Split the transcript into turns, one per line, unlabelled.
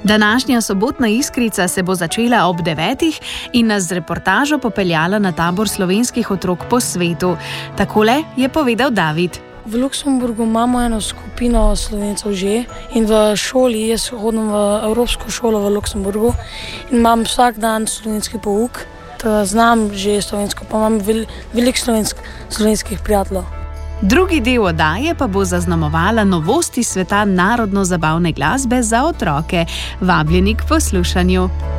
Današnja sobotna Iskrica se bo začela ob 9. in nas z reportažo popeljala na tabor slovenskih otrok po svetu. Takole je povedal David.
V Luksemburgu imamo eno skupino Slovencev že in v šoli, jaz hodim v Evropsko šolo v Luksemburgu in imam vsak dan slovenski pouk. Znam že slovensko, pa imam veliko slovenskih prijateljev.
Drugi del oddaje pa bo zaznamovala novosti sveta narodno-zabavne glasbe za otroke. Vabljeni k poslušanju.